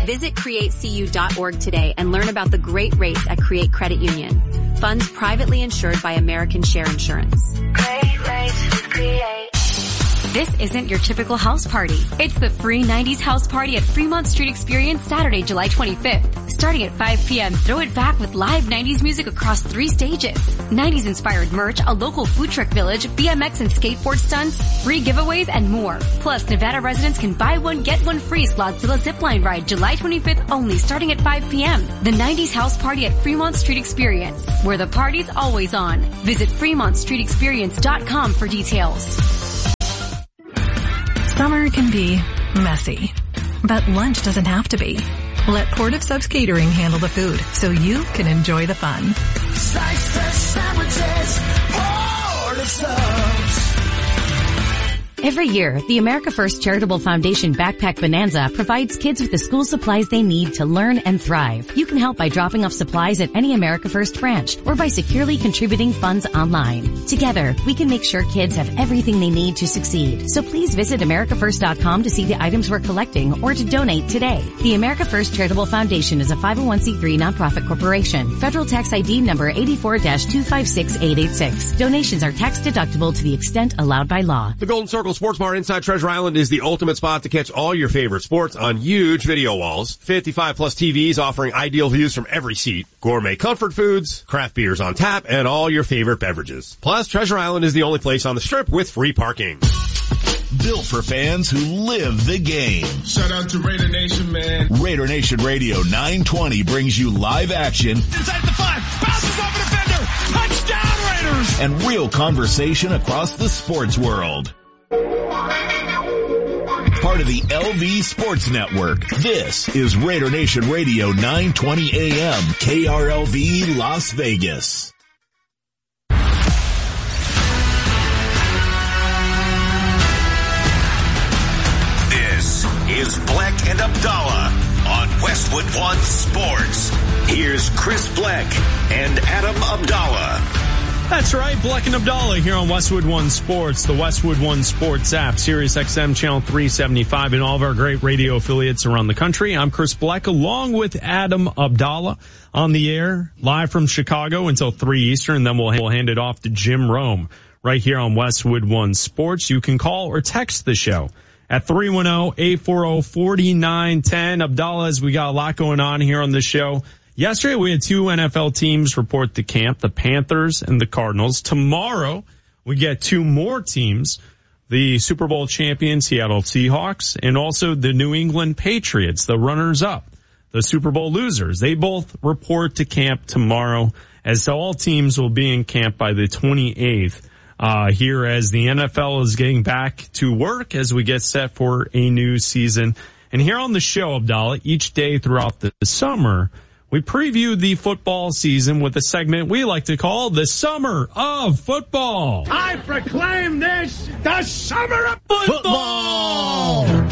Visit createcu.org today and learn about the great rates at Create Credit Union. Funds privately insured by American Share Insurance. Great rates with Create. This isn't your typical house party. It's the free 90s house party at Fremont Street Experience Saturday, July 25th. Starting at 5 p.m., throw it back with live 90s music across 3 stages. 90s inspired merch, a local food truck village, BMX and skateboard stunts, free giveaways, and more. Plus, Nevada residents can buy one, get one free Slotzilla zipline ride July 25th only, starting at 5 p.m. The 90s house party at Fremont Street Experience, where the party's always on. Visit FremontStreetExperience.com for details. Summer can be messy, but lunch doesn't have to be. Let Port of Subs Catering handle the food so you can enjoy the fun. Slice fresh sandwiches, Port of Subs. Every year, the America First Charitable Foundation Backpack Bonanza provides kids with the school supplies they need to learn and thrive. You can help by dropping off supplies at any America First branch or by securely contributing funds online. Together, we can make sure kids have everything they need to succeed. So please visit AmericaFirst.com to see the items we're collecting or to donate today. The America First Charitable Foundation is a 501c3 nonprofit corporation. Federal tax ID number 84-256886. Donations are tax deductible to the extent allowed by law. The Golden Circle Sports Bar inside Treasure Island is the ultimate spot to catch all your favorite sports on huge video walls. 55 plus TVs offering ideal views from every seat. Gourmet comfort foods, craft beers on tap, and all your favorite beverages. Plus, Treasure Island is the only place on the Strip with free parking. Built for fans who live the game. Shout out to Raider Nation, man. Raider Nation Radio 920 brings you live action. Inside the 5, bounces off a defender, touchdown Raiders! And real conversation across the sports world. Part of the LV Sports Network. This is Raider Nation Radio 920 AM, KRLV Las Vegas. This is Bleck and Abdallah on Westwood One Sports. Here's Chris Bleck and Adam Abdallah. That's right, Bleck and Abdallah here on Westwood One Sports, the Westwood One Sports app, Sirius XM Channel 375, and all of our great radio affiliates around the country. I'm Chris Bleck, along with Adam Abdallah, on the air, live from Chicago until 3 Eastern, and then we'll hand it off to Jim Rome right here on Westwood One Sports. You can call or text the show at 310-840-4910. Abdallah, as we got a lot going on here on the show. Yesterday, we had 2 NFL teams report to camp, the Panthers and the Cardinals. Tomorrow, we get 2 more teams, the Super Bowl champion Seattle Seahawks and also the New England Patriots, the runners-up, the Super Bowl losers. They both report to camp tomorrow, as all teams will be in camp by the 28th. Here as the NFL is getting back to work as we get set for a new season. And here on the show, Abdallah, each day throughout the summer, we preview the football season with a segment we like to call the Summer of Football. I proclaim this the Summer of Football! What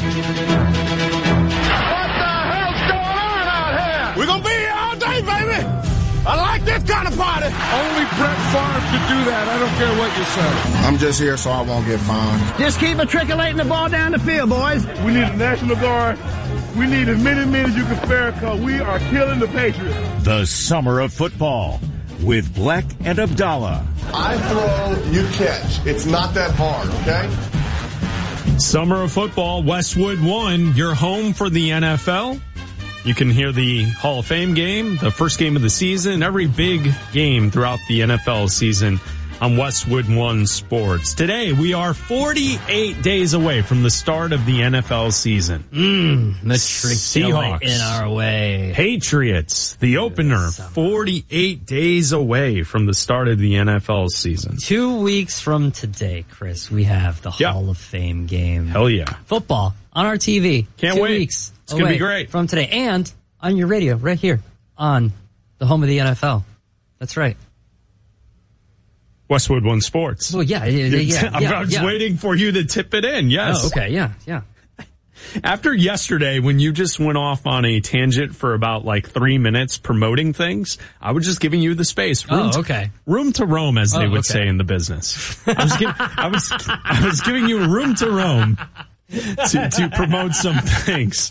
the hell's going on out here? We're gonna be here all day, baby! I like this kind of party! Only Brett Favre could do that. I don't care what you say. I'm just here so I won't get fined. Just keep matriculating the ball down the field, boys. We need the National Guard. We need as many men as you can spare because we are killing the Patriots. The Summer of Football with Bleck and Abdallah. I throw, you catch. It's not that hard, okay? Summer of Football, Westwood One, your home for the NFL. You can hear the Hall of Fame game, the first game of the season, every big game throughout the NFL season on Westwood One Sports. Today, we are 48 days away from the start of the NFL season. The Seahawks in our way. Patriots, the opener, 48 days away from the start of the NFL season. 2 weeks from today, Chris, we have the Hall of Fame game. Hell yeah. Football on our TV. Can't 2 wait. weeks It's going to be great. from today. And on your radio right here on the home of the NFL. That's right. Westwood One Sports. Well, yeah. I'm just waiting for you to tip it in. Yes. Oh, okay. Yeah. After yesterday, when you just went off on a tangent for about like 3 minutes promoting things, I was just giving you the space. Room to roam, as they would say in the business. I was giving you room to roam to promote some things.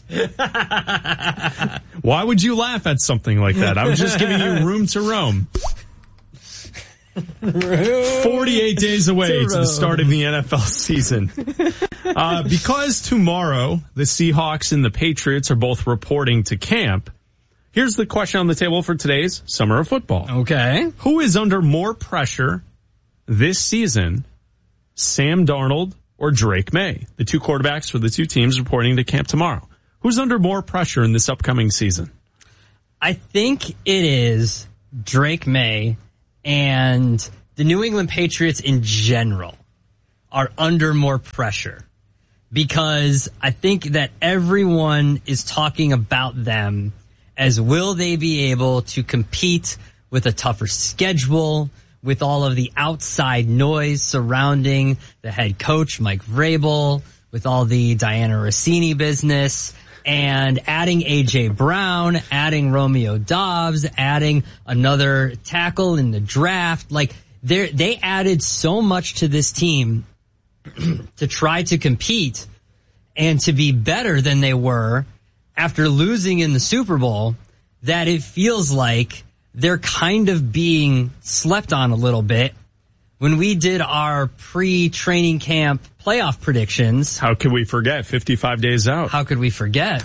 Why would you laugh at something like that? I'm just giving you room to roam. 48 days away to the start of the NFL season. Because tomorrow the Seahawks and the Patriots are both reporting to camp, here's the question on the table for today's Summer of Football. Okay. Who is under more pressure this season, Sam Darnold or Drake May? The two quarterbacks for the two teams reporting to camp tomorrow. Who's under more pressure in this upcoming season? I think it is Drake May, and the New England Patriots in general are under more pressure because I think that everyone is talking about them as will they be able to compete with a tougher schedule, with all of the outside noise surrounding the head coach, Mike Vrabel, with all the Diana Rossini business, and adding A.J. Brown, adding Romeo Doubs, adding another tackle in the draft. Like, they added so much to this team to try to compete and to be better than they were after losing in the Super Bowl that it feels like they're kind of being slept on a little bit. When we did our pre-training camp playoff predictions. How could we forget? 55 days out. How could we forget?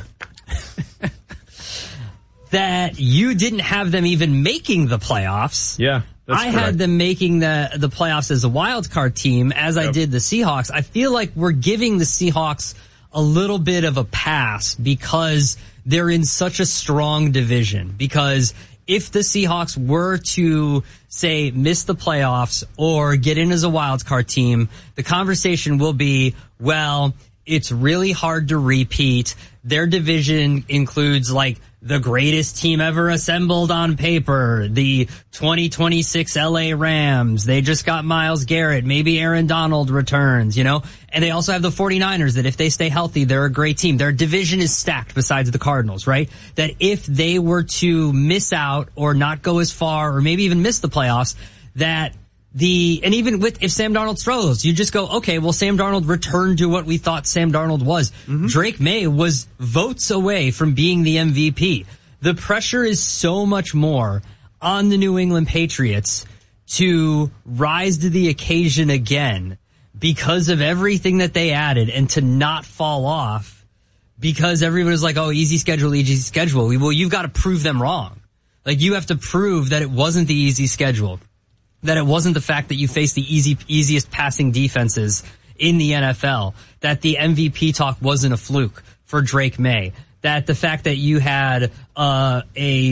That you didn't have them even making the playoffs. Yeah, I had them making the playoffs as a wild card team, as I did the Seahawks. I feel like we're giving the Seahawks a little bit of a pass because they're in such a strong division. Because if the Seahawks were to, say, miss the playoffs or get in as a wild card team, the conversation will be, well, it's really hard to repeat. Their division includes, like, the greatest team ever assembled on paper, the 2026 LA Rams. They just got Myles Garrett. Maybe Aaron Donald returns, you know? And they also have the 49ers that if they stay healthy, they're a great team. Their division is stacked besides the Cardinals, right? That if they were to miss out or not go as far or maybe even miss the playoffs, and even if Sam Darnold struggles, you just go, okay, well, Sam Darnold returned to what we thought Sam Darnold was. Mm-hmm. Drake May was votes away from being the MVP. The pressure is so much more on the New England Patriots to rise to the occasion again because of everything that they added and to not fall off because everybody's like, oh, easy schedule, easy schedule. Well, you've got to prove them wrong. Like, you have to prove that it wasn't the easy schedule. That it wasn't the fact that you faced the easiest passing defenses in the NFL, that the MVP talk wasn't a fluke for Drake May, that the fact that you had a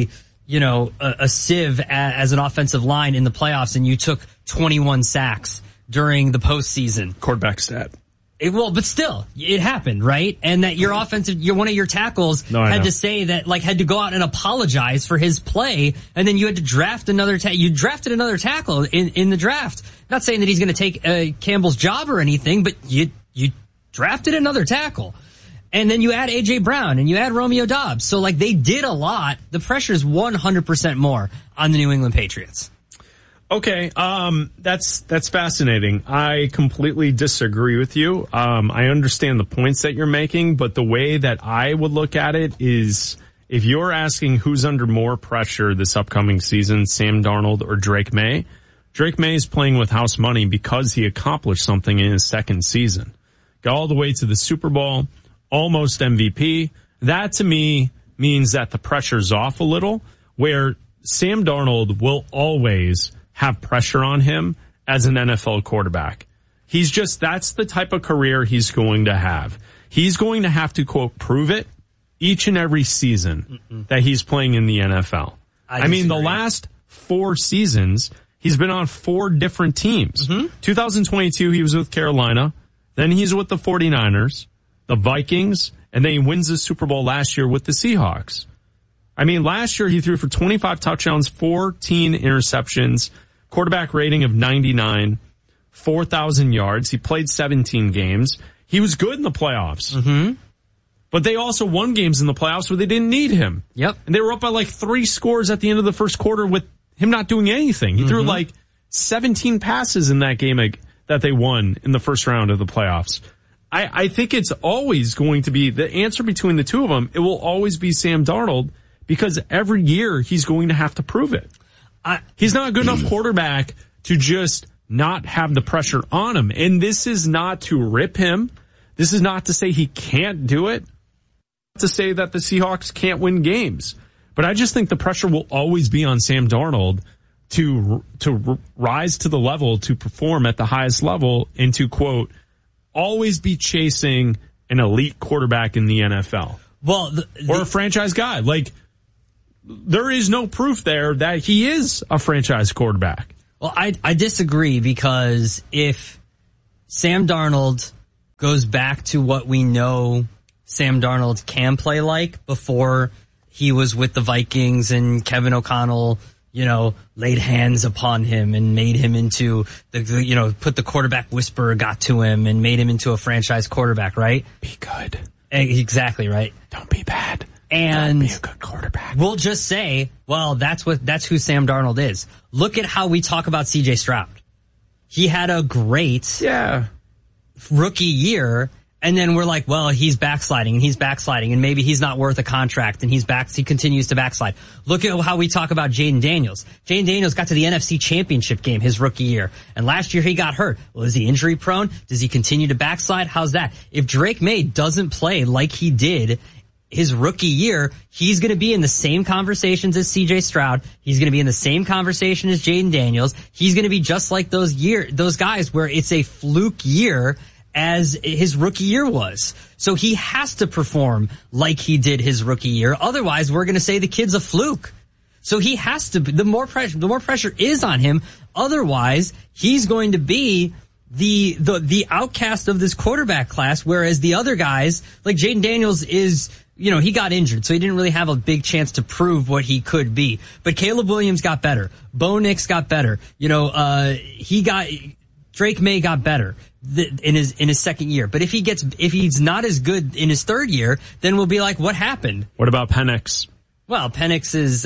sieve as an offensive line in the playoffs and you took 21 sacks during the postseason. Quarterback stat. But still, it happened, right? And that your one of your tackles had to say that, like, had to go out and apologize for his play, and then you had to draft another you drafted another tackle in the draft. Not saying that he's going to take Campbell's job or anything, but you drafted another tackle. And then you add A.J. Brown and you add Romeo Doubs. So, like, they did a lot. The pressure is 100% more on the New England Patriots. Okay, that's fascinating. I completely disagree with you. I understand the points that you're making, but the way that I would look at it is if you're asking who's under more pressure this upcoming season, Sam Darnold or Drake May is playing with house money because he accomplished something in his second season. Got all the way to the Super Bowl, almost MVP. That to me means that the pressure's off a little, where Sam Darnold will always have pressure on him as an NFL quarterback. That's the type of career he's going to have. He's going to have to, quote, prove it each and every season that he's playing in the NFL. I mean, the last 4 seasons, he's been on 4 different teams. 2022, he was with Carolina. Then he's with the 49ers, the Vikings, and then he wins the Super Bowl last year with the Seahawks. I mean, last year he threw for 25 touchdowns, 14 interceptions, quarterback rating of 99, 4,000 yards. He played 17 games. He was good in the playoffs. Mm-hmm. But they also won games in the playoffs where they didn't need him. Yep. And they were up by like 3 scores at the end of the first quarter with him not doing anything. He threw like 17 passes in that game that they won in the first round of the playoffs. I think it's always going to be the answer between the two of them. It will always be Sam Darnold because every year he's going to have to prove it. He's not a good enough quarterback to just not have the pressure on him. And this is not to rip him. This is not to say he can't do it. To say that the Seahawks can't win games. But I just think the pressure will always be on Sam Darnold to rise to the level, to perform at the highest level, and to, quote, always be chasing an elite quarterback in the NFL. Well, or a franchise guy. Like, there is no proof there that he is a franchise quarterback. Well, I disagree because if Sam Darnold goes back to what we know Sam Darnold can play like before he was with the Vikings and Kevin O'Connell, laid hands upon him and made him into put the quarterback whisperer got to him and made him into a franchise quarterback, right? Be good. Exactly, right? Don't be bad. And be a good quarterback. We'll just say, well, that's who Sam Darnold is. Look at how we talk about CJ Stroud. He had a great rookie year, and then we're like, well, he's backsliding and maybe he's not worth a contract and he continues to backslide. Look at how we talk about Jaden Daniels. Jaden Daniels got to the NFC Championship game his rookie year, and last year he got hurt. Well, is he injury prone? Does he continue to backslide? How's that? If Drake May doesn't play like he did his rookie year, he's going to be in the same conversations as CJ Stroud. He's going to be in the same conversation as Jaden Daniels. He's going to be just like those guys where it's a fluke year as his rookie year was. So he has to perform like he did his rookie year. Otherwise, we're going to say the kid's a fluke. So he has to, the more pressure is on him. Otherwise, he's going to be the outcast of this quarterback class, whereas the other guys, like Jaden Daniels is, he got injured, so he didn't really have a big chance to prove what he could be. But Caleb Williams got better. Bo Nix got better. Drake May got better in his second year. But if he's not as good in his third year, then we'll be like, what happened? What about Penix? Well, Penix is,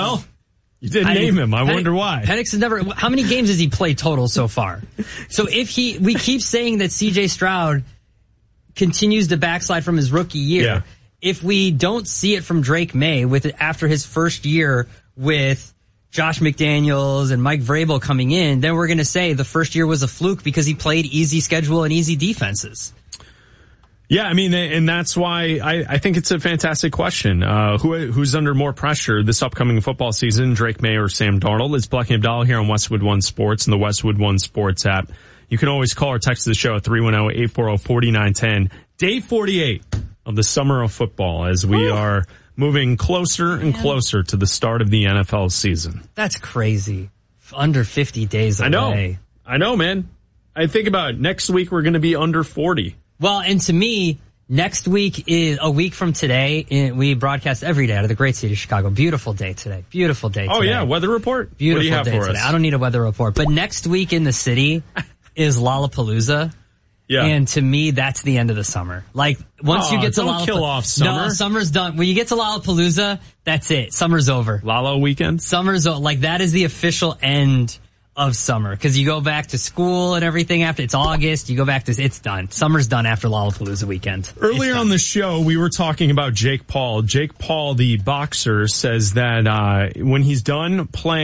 you didn't name him. I wonder why. Penix has never, how many games has he played total so far? So we keep saying that CJ Stroud continues to backslide from his rookie year. Yeah. If we don't see it from Drake May after his first year with Josh McDaniels and Mike Vrabel coming in, then we're going to say the first year was a fluke because he played easy schedule and easy defenses. Yeah, I mean, and that's why I think it's a fantastic question. Who's under more pressure this upcoming football season, Drake May or Sam Darnold? It's Black and Abdallah here on Westwood One Sports and the Westwood One Sports app. You can always call or text the show at 310-840-4910. Day 48 of the summer of football as we are moving closer and closer to the start of the NFL season. That's crazy. Under 50 days away. I know, man. I think about it. Next week we're going to be under 40. Well, and to me, next week is a week from today. We broadcast every day out of the great city of Chicago. Beautiful day today. Beautiful day today. Oh, yeah. Weather report? Beautiful what do you have day for today. us? I don't need a weather report. But next week in the city is Lollapalooza. Yeah. And to me, that's the end of the summer. Like, once you get to don't kill off summer. No, summer's done. When you get to Lollapalooza, that's it. Summer's over. Lala weekend? Summer's over. Like, that is the official end of summer. Cause you go back to school and everything after, it's August, you go back to, it's done. Summer's done after Lollapalooza weekend. Earlier on the show, we were talking about Jake Paul. Jake Paul, the boxer, says that, when he's done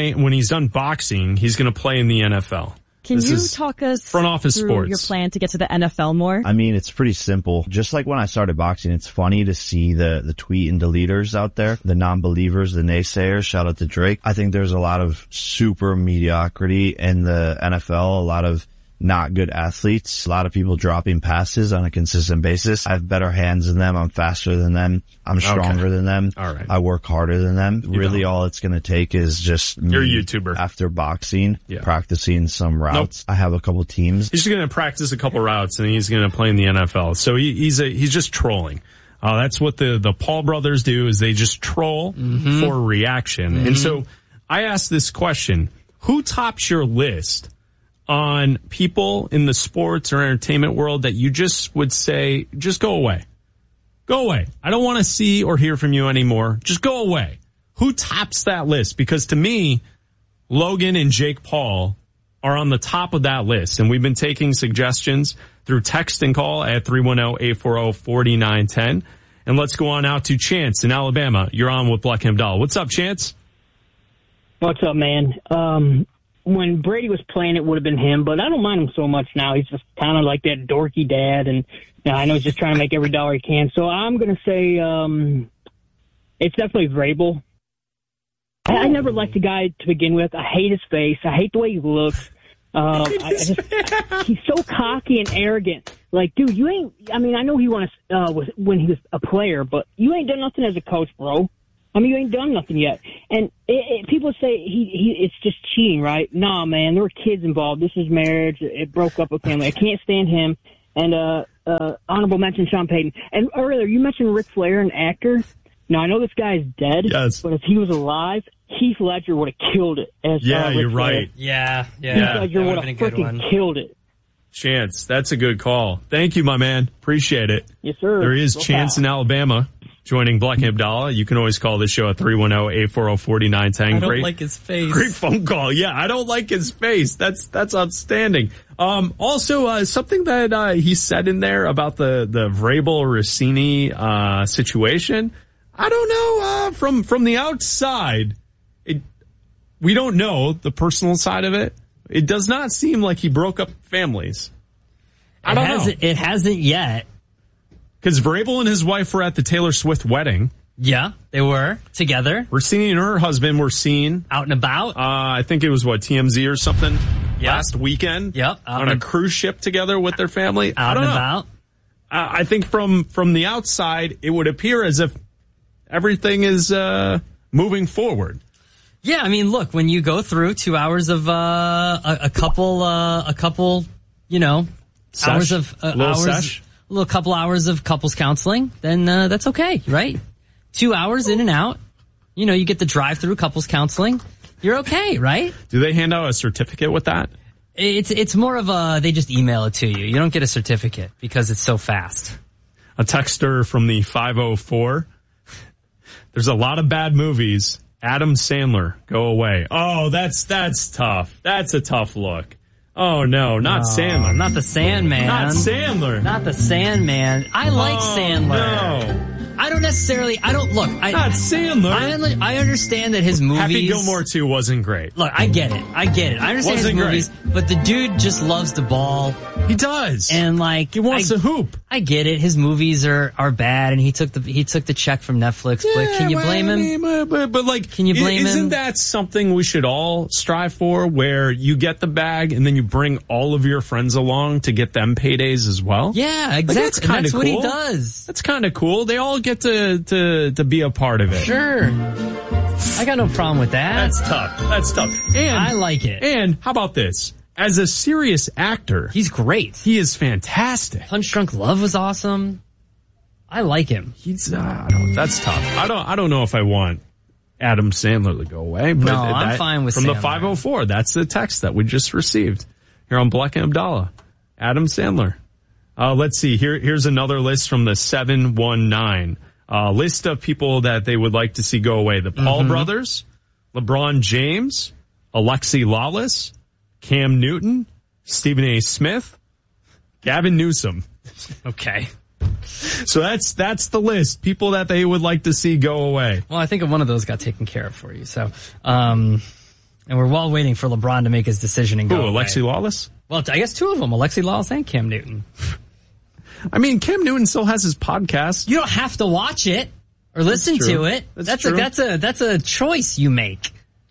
boxing, he's going to play in the NFL. Can you talk us front office through sports. your plan to get to the NFL more? I mean, it's pretty simple. Just like when I started boxing, it's funny to see the tweet and deleters out there, the non-believers, the naysayers. Shout out to Drake. I think there's a lot of super mediocrity in the NFL, a lot of not good athletes, a lot of people dropping passes on a consistent basis. I have better hands than them. I'm faster than them. I'm stronger than them. All right. I work harder than them. Really all it's going to take is just me. You're a YouTuber. After boxing, practicing some routes. I have a couple teams. He's just going to practice a couple routes and he's going to play in the NFL. So he's just trolling. That's what the Paul brothers do, is they just troll for reaction. And so I asked this question: who tops your list on people in the sports or entertainment world that you just would say, just go away? Go away. I don't want to see or hear from you anymore. Just go away. Who tops that list? Because to me, Logan and Jake Paul are on the top of that list. And we've been taking suggestions. through text and call at 310-840-4910. And let's go on out to Chance in Alabama. You're on with Black and Abdallah. What's up, Chance? What's up, man? When Brady was playing, it would have been him, but I don't mind him so much now. He's just kind of like that dorky dad, and I know he's just trying to make every dollar he can. So I'm going to say it's definitely Vrabel. I never liked the guy to begin with. I hate his face. I hate the way he looks. He's so cocky and arrogant. Like, dude, you ain't. I mean, I know he won when he was a player, but you ain't done nothing as a coach, bro. I mean, you ain't done nothing yet. And people say it's just cheating, right? Nah, man, there were kids involved. This is marriage. It broke up a family. I can't stand him. And honorable mention, Sean Payton. And earlier, you mentioned Ric Flair, an actor. Now, I know this guy is dead, but if he was alive, Heath Ledger would have killed it. You're right. Yeah. Heath Ledger would have freaking killed it. Chance, that's a good call. Thank you, my man. Appreciate it. Yes, sir. There is Chance in Alabama joining Black and Abdallah. You can always call the show at 310-840-4910. I don't like his face. Great phone call. Yeah, I don't like his face. That's outstanding. Also, something that he said in there about the Vrabel Rossini situation. I don't know. From the outside, we don't know the personal side of it. It does not seem like he broke up families. I don't know. It hasn't yet. Because Vrabel and his wife were at the Taylor Swift wedding. Yeah, they were together. Rossini and her husband were seen out and about. I think it was TMZ or something last weekend. Yep, on a cruise ship together with their family. Out and about. I think from the outside, it would appear as if everything is moving forward. Yeah, I mean, look, when you go through 2 hours of a couple, hours of couple hours of couples counseling, then that's okay, right? 2 hours in and out. You get the drive-through couples counseling. You're okay, right? Do they hand out a certificate with that? It's more of they just email it to you. You don't get a certificate because it's so fast. A texter from the 504. There's a lot of bad movies. Adam Sandler, go away. Oh, that's tough. That's a tough look. Oh, no, not Sandler. Not the Sandman. Not Sandler. Not the Sandman. I like Sandler. No. I don't look. Not Sandler. I understand that his movies. Happy Gilmore 2 wasn't great. Look, I get it. I understand his movies, but the dude just loves the ball. He does. And he wants to hoop. I get it. His movies are bad, and he took the check from Netflix. But can you blame him? But can you blame him? Isn't that something we should all strive for, where you get the bag and then you bring all of your friends along to get them paydays as well? Yeah, exactly. That's cool. What he does. That's kind of cool. They all get to be a part of it. Sure. I got no problem with that. That's tough. And I like it. And how about this? As a serious actor, he's great. He is fantastic. Punch Drunk Love was awesome. I like him. That's tough. I don't know if I want Adam Sandler to go away. But no, I'm fine with from Sandler. The 504. That's the text that we just received here on Black and Abdallah. Adam Sandler. Let's see. Here's another list from the 719. List of people that they would like to see go away. The Paul brothers, LeBron James, Alexi Lawless, Cam Newton, Stephen A. Smith, Gavin Newsom. Okay. So that's the list. People that they would like to see go away. Well, I think one of those got taken care of for you. So, and we're while waiting for LeBron to make his decision and go away. Alexi Lawless? Well, I guess two of them, Alexi Lawless and Cam Newton. I mean, Cam Newton still has his podcast. You don't have to watch it or listen to it. That's a choice you make.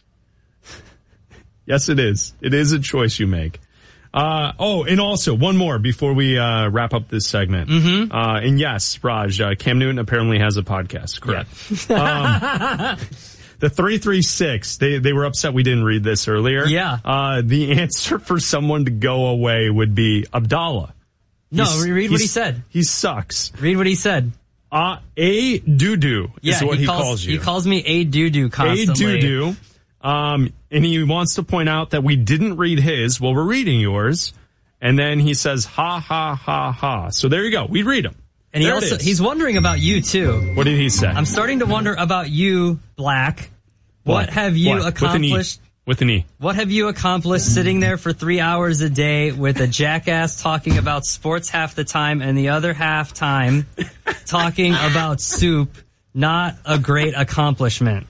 Yes, it is. It is a choice you make. And also one more before we wrap up this segment. And yes, Raj, Cam Newton apparently has a podcast. Correct. Yeah. The 336, they were upset we didn't read this earlier. Yeah. The answer for someone to go away would be Abdallah. No, read what he said. He sucks. Read what he said. A doo-doo is what he calls you. He calls me a doo-doo constantly. A doo-doo. And he wants to point out that we didn't read his. Well, we're reading yours. And then he says, ha, ha, ha, ha. So there you go. We read them. And he's wondering about you too. What did he say? I'm starting to wonder about you, Black. What have you accomplished? With an E. What have you accomplished sitting there for 3 hours a day with a jackass talking about sports half the time and the other half time talking about soup? Not a great accomplishment.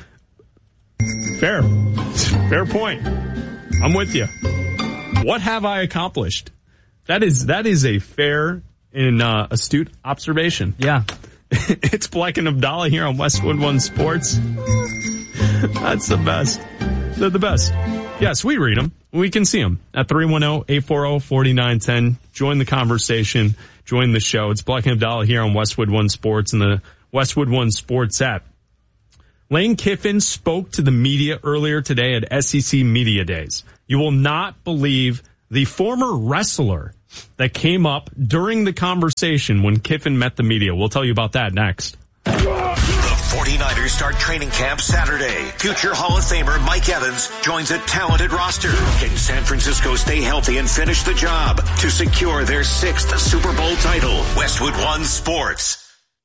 Fair point. I'm with you. What have I accomplished? That is a fair and astute observation. Yeah. It's Black and Abdallah here on Westwood One Sports. That's the best. They're the best. Yes, we read them. We can see them at 310-840-4910. Join the conversation. Join the show. It's Black and Abdallah here on Westwood One Sports and the Westwood One Sports app. Lane Kiffin spoke to the media earlier today at SEC Media Days. You will not believe the former wrestler that came up during the conversation when Kiffin met the media. We'll tell you about that next. The 49ers start training camp Saturday. Future Hall of Famer Mike Evans joins a talented roster. Can San Francisco stay healthy and finish the job to secure their 6th Super Bowl title? Westwood One Sports.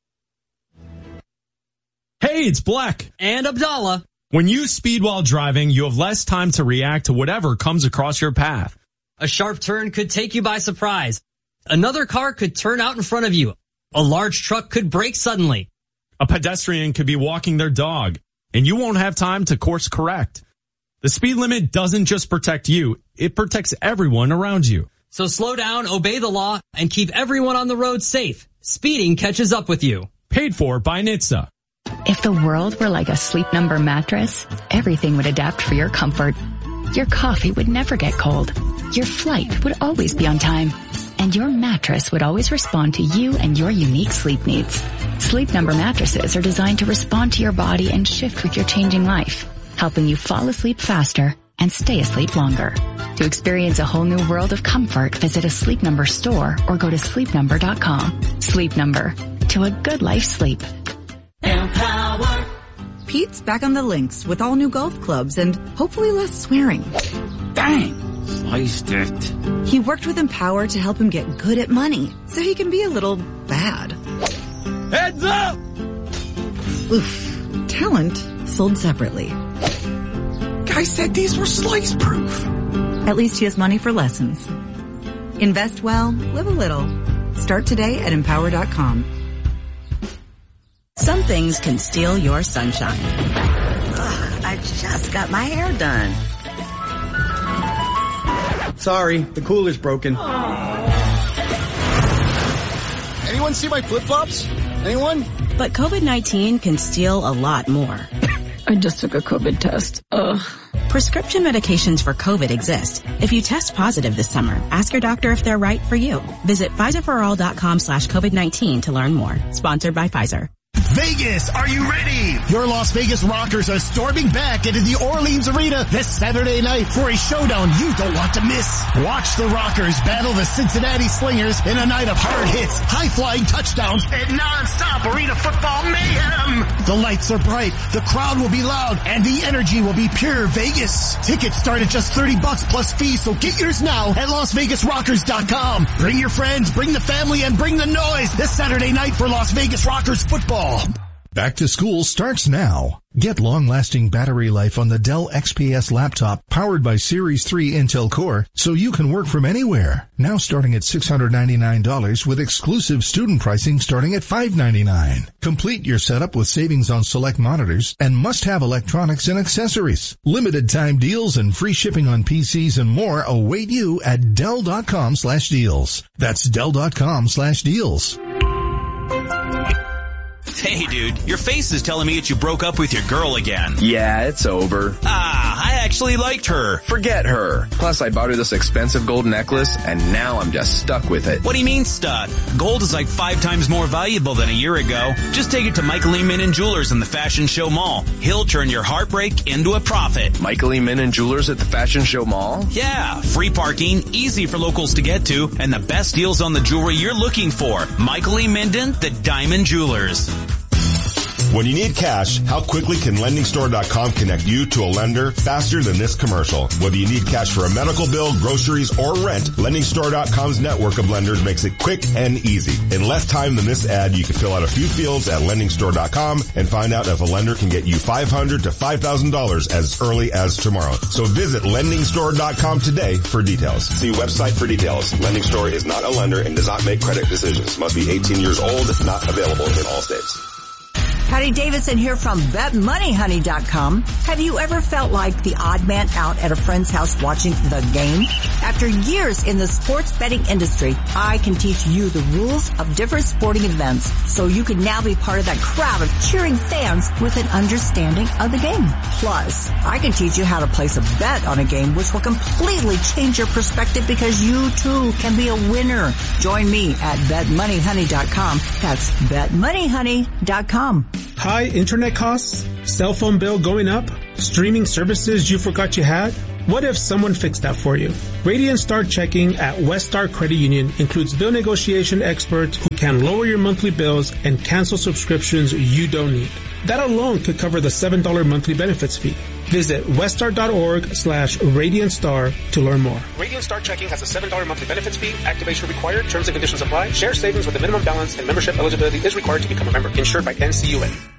Hey, it's Black and Abdallah. When you speed while driving, you have less time to react to whatever comes across your path. A sharp turn could take you by surprise. Another car could turn out in front of you. A large truck could brake suddenly. A pedestrian could be walking their dog, and you won't have time to course correct. The speed limit doesn't just protect you, it protects everyone around you. So slow down, obey the law, and keep everyone on the road safe. Speeding catches up with you. Paid for by NHTSA. If the world were like a Sleep Number mattress, everything would adapt for your comfort. Your coffee would never get cold. Your flight would always be on time. And your mattress would always respond to you and your unique sleep needs. Sleep Number mattresses are designed to respond to your body and shift with your changing life, helping you fall asleep faster and stay asleep longer. To experience a whole new world of comfort, visit a Sleep Number store or go to sleepnumber.com. Sleep Number. To a good life sleep. Empower. Pete's back on the links with all new golf clubs and hopefully less swearing. Dang, sliced it. He worked with Empower to help him get good at money so he can be a little bad. Heads up! Oof. Talent sold separately. Guy said these were slice proof. At least he has money for lessons. Invest well, live a little. Start today at Empower.com. Some things can steal your sunshine. Ugh, I just got my hair done. Sorry, the cooler's broken. Anyone see my flip-flops? Anyone? But COVID-19 can steal a lot more. I just took a COVID test. Ugh. Prescription medications for COVID exist. If you test positive this summer, ask your doctor if they're right for you. Visit PfizerForAll.com/COVID-19 to learn more. Sponsored by Pfizer. Vegas, are you ready? Your Las Vegas Rockers are storming back into the Orleans Arena this Saturday night for a showdown you don't want to miss. Watch the Rockers battle the Cincinnati Slingers in a night of hard hits, high-flying touchdowns, and non-stop arena football mayhem. The lights are bright, the crowd will be loud, and the energy will be pure Vegas. Tickets start at just $30 plus fees, so get yours now at LasVegasRockers.com. Bring your friends, bring the family, and bring the noise this Saturday night for Las Vegas Rockers football. Back to school starts now. Get long-lasting battery life on the Dell XPS laptop powered by Series 3 Intel Core so you can work from anywhere. Now starting at $699 with exclusive student pricing starting at $599. Complete your setup with savings on select monitors and must-have electronics and accessories. Limited time deals and free shipping on PCs and more await you at Dell.com/deals. That's Dell.com/deals. Hey, dude, your face is telling me that you broke up with your girl again. Yeah, it's over. I actually liked her. Forget her. Plus, I bought her this expensive gold necklace, and now I'm just stuck with it. What do you mean stuck? Gold is like 5 times more valuable than a year ago. Just take it to Michael E. Minnan Jewelers in the Fashion Show Mall. He'll turn your heartbreak into a profit. Michael E. Minnan Jewelers at the Fashion Show Mall? Yeah, free parking, easy for locals to get to, and the best deals on the jewelry you're looking for. Michael E. Minden, the Diamond Jewelers. When you need cash, how quickly can LendingStore.com connect you to a lender faster than this commercial? Whether you need cash for a medical bill, groceries, or rent, LendingStore.com's network of lenders makes it quick and easy. In less time than this ad, you can fill out a few fields at LendingStore.com and find out if a lender can get you $500 to $5,000 as early as tomorrow. So visit LendingStore.com today for details. See website for details. Lending Store is not a lender and does not make credit decisions. Must be 18 years old. Not available in all states. Patty Davidson here from BetMoneyHoney.com. Have you ever felt like the odd man out at a friend's house watching the game? After years in the sports betting industry, I can teach you the rules of different sporting events so you can now be part of that crowd of cheering fans with an understanding of the game. Plus, I can teach you how to place a bet on a game which will completely change your perspective because you too can be a winner. Join me at BetMoneyHoney.com. That's BetMoneyHoney.com. High internet costs? Cell phone bill going up? Streaming services you forgot you had? What if someone fixed that for you? Radiant Star Checking at West Star Credit Union includes bill negotiation experts who can lower your monthly bills and cancel subscriptions you don't need. That alone could cover the $7 monthly benefits fee. Visit weststar.org/RadiantStar to learn more. Radiant Star Checking has a $7 monthly benefits fee. Activation required. Terms and conditions apply. Share savings with a minimum balance and membership eligibility is required to become a member. Insured by NCUA.